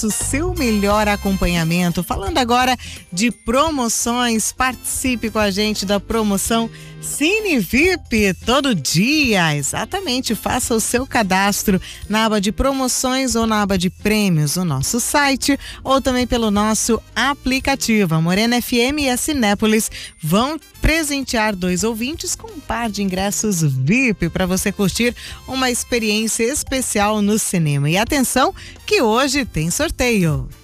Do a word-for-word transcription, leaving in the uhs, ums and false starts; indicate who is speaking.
Speaker 1: o seu melhor acompanhamento. Falando agora de promoções, participe com a gente da promoção Cine V I P todo dia. Exatamente, faça o seu cadastro na aba de promoções ou na aba de prêmios no nosso site ou também pelo nosso aplicativo. A Morena F M e a Cinépolis vão presentear dois ouvintes com um par de ingressos V I P para você curtir uma experiência especial no cinema. E atenção que hoje tem sorteio.